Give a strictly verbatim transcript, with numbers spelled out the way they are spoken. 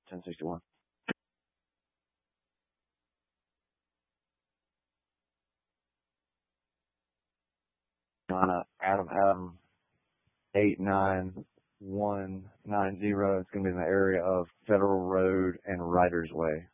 ten sixty-one. Carolina, Adam, Adam, eight nine one nine zero. It's going to be in the area of Federal Road and Writers Way.